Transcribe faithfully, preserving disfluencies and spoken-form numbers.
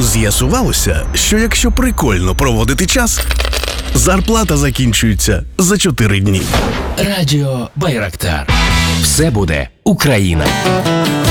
З'ясувалося, що якщо прикольно проводити час, зарплата закінчується за чотири дні. Радіо Байрактар. Все буде Україна.